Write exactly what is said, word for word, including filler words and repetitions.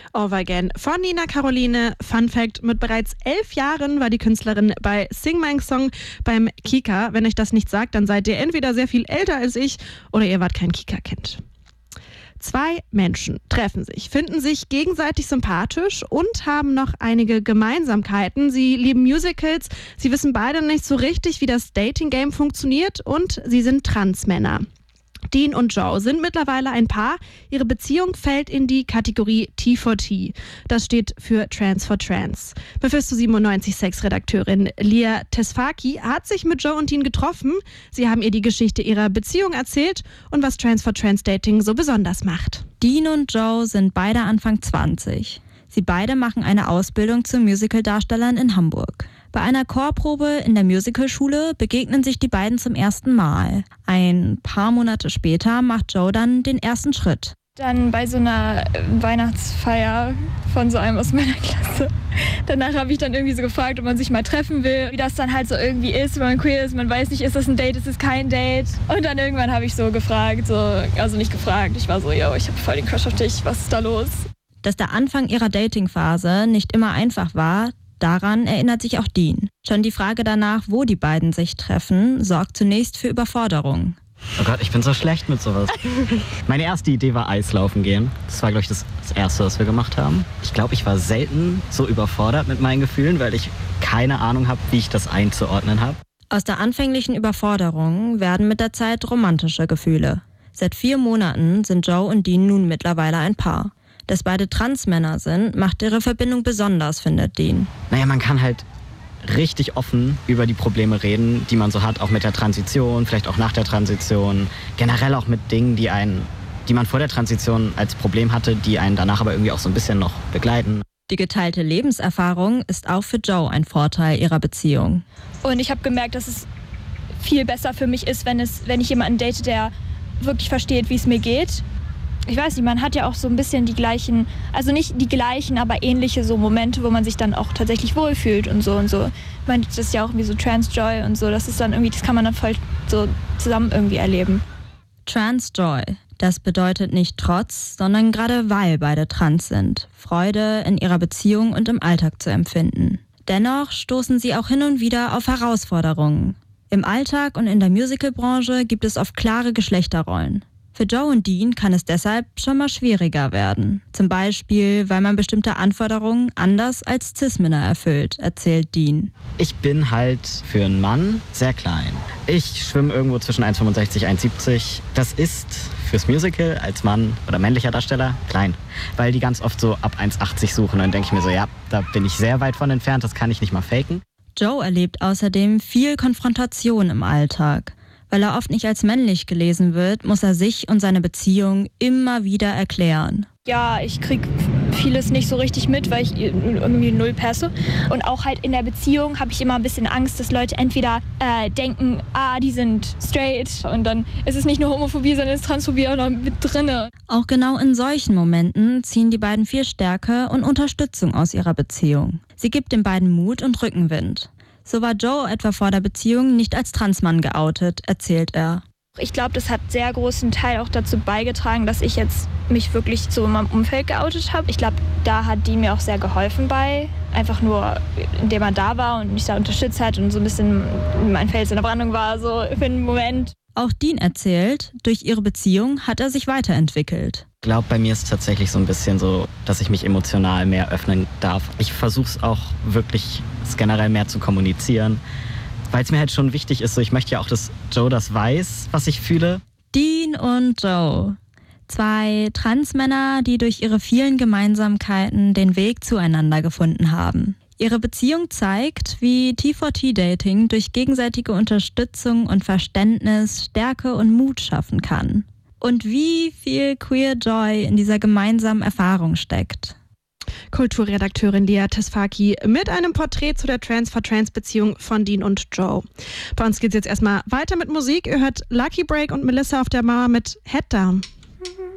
Over Again von Nina Caroline. Fun Fact, mit bereits elf Jahren war die Künstlerin bei Sing My Song beim Kika. Wenn euch das nicht sagt, dann seid ihr entweder sehr viel älter als ich oder ihr wart kein Kika-Kind. Zwei Menschen treffen sich, finden sich gegenseitig sympathisch und haben noch einige Gemeinsamkeiten. Sie lieben Musicals, sie wissen beide nicht so richtig, wie das Dating-Game funktioniert und sie sind Transmänner. Dean und Joe sind mittlerweile ein Paar. Ihre Beziehung fällt in die Kategorie T for T. Das steht für Trans for Trans. Mephisto siebenundneunzig Sex-Redakteurin Lia Tesfaki hat sich mit Joe und Dean getroffen. Sie haben ihr die Geschichte ihrer Beziehung erzählt und was Trans for Trans Dating so besonders macht. Dean und Joe sind beide Anfang zwanzig. Sie beide machen eine Ausbildung zu Musicaldarstellern in Hamburg. Bei einer Chorprobe in der Musicalschule begegnen sich die beiden zum ersten Mal. Ein paar Monate später macht Joe dann den ersten Schritt. Dann bei so einer Weihnachtsfeier von so einem aus meiner Klasse. Danach habe ich dann irgendwie so gefragt, ob man sich mal treffen will, wie das dann halt so irgendwie ist, wenn man queer ist. Man weiß nicht, ist das ein Date, ist es kein Date. Und dann irgendwann habe ich so gefragt, so, also nicht gefragt, ich war so, yo, ich habe voll den Crush auf dich, was ist da los? Dass der Anfang ihrer Datingphase nicht immer einfach war, daran erinnert sich auch Dean. Schon die Frage danach, wo die beiden sich treffen, sorgt zunächst für Überforderung. Oh Gott, ich bin so schlecht mit sowas. Meine erste Idee war Eislaufen gehen. Das war, glaube ich, das, das Erste, was wir gemacht haben. Ich glaube, ich war selten so überfordert mit meinen Gefühlen, weil ich keine Ahnung habe, wie ich das einzuordnen habe. Aus der anfänglichen Überforderung werden mit der Zeit romantische Gefühle. Seit vier Monaten sind Joe und Dean nun mittlerweile ein Paar. Dass beide Transmänner sind, macht ihre Verbindung besonders, findet Dean. Naja, man kann halt richtig offen über die Probleme reden, die man so hat, auch mit der Transition, vielleicht auch nach der Transition. Generell auch mit Dingen, die einen, die man vor der Transition als Problem hatte, die einen danach aber irgendwie auch so ein bisschen noch begleiten. Die geteilte Lebenserfahrung ist auch für Joe ein Vorteil ihrer Beziehung. Und ich habe gemerkt, dass es viel besser für mich ist, wenn, es, wenn ich jemanden date, der wirklich versteht, wie es mir geht. Ich weiß nicht, man hat ja auch so ein bisschen die gleichen, also nicht die gleichen, aber ähnliche so Momente, wo man sich dann auch tatsächlich wohlfühlt und so und so. Ich meine, das ist ja auch irgendwie so Trans-Joy und so, das ist dann irgendwie, das kann man dann voll so zusammen irgendwie erleben. Trans-Joy, das bedeutet nicht trotz, sondern gerade weil beide trans sind, Freude in ihrer Beziehung und im Alltag zu empfinden. Dennoch stoßen sie auch hin und wieder auf Herausforderungen. Im Alltag und in der Musicalbranche gibt es oft klare Geschlechterrollen. Für Joe und Dean kann es deshalb schon mal schwieriger werden. Zum Beispiel, weil man bestimmte Anforderungen anders als Cis-Männer erfüllt, erzählt Dean. Ich bin halt für einen Mann sehr klein. Ich schwimme irgendwo zwischen eins Komma fünfundsechzig und eins Komma siebzig. Das ist fürs Musical als Mann oder männlicher Darsteller klein. Weil die ganz oft so ab eins Komma achtzig suchen. Und dann denke ich mir so, ja, da bin ich sehr weit von entfernt, das kann ich nicht mal faken. Joe erlebt außerdem viel Konfrontation im Alltag. Weil er oft nicht als männlich gelesen wird, muss er sich und seine Beziehung immer wieder erklären. Ja, ich krieg vieles nicht so richtig mit, weil ich irgendwie null passe. Und auch halt in der Beziehung habe ich immer ein bisschen Angst, dass Leute entweder äh, denken, ah, die sind straight. Und dann ist es nicht nur Homophobie, sondern ist Transphobie auch noch mit drinne. Auch genau in solchen Momenten ziehen die beiden viel Stärke und Unterstützung aus ihrer Beziehung. Sie gibt den beiden Mut und Rückenwind. So war Joe etwa vor der Beziehung nicht als Transmann geoutet, erzählt er. Ich glaube, das hat sehr großen Teil auch dazu beigetragen, dass ich jetzt mich wirklich so in meinem Umfeld geoutet habe. Ich glaube, da hat die mir auch sehr geholfen bei. Einfach nur, indem er da war und mich da unterstützt hat und so ein bisschen mein Fels in der Brandung war, so für einen Moment. Auch Dean erzählt, durch ihre Beziehung hat er sich weiterentwickelt. Ich glaube, bei mir ist es tatsächlich so ein bisschen so, dass ich mich emotional mehr öffnen darf. Ich versuche es auch wirklich generell mehr zu kommunizieren, weil es mir halt schon wichtig ist. So, ich möchte ja auch, dass Joe das weiß, was ich fühle. Dean und Joe. Zwei Transmänner, die durch ihre vielen Gemeinsamkeiten den Weg zueinander gefunden haben. Ihre Beziehung zeigt, wie T for T Dating durch gegenseitige Unterstützung und Verständnis Stärke und Mut schaffen kann. Und wie viel Queer Joy in dieser gemeinsamen Erfahrung steckt. Kulturredakteurin Lia Tesfaki mit einem Porträt zu der Trans for Trans Beziehung von Dean und Joe. Bei uns geht es jetzt erstmal weiter mit Musik. Ihr hört Lucky Break und Melissa auf der Mauer mit Head Down.